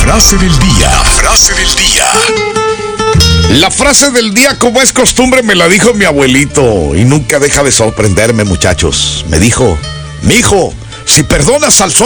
frase del día. La frase del día. La frase del día, como es costumbre, me la dijo mi abuelito y nunca deja de sorprenderme, muchachos. Me dijo: mijo, si perdonas al sol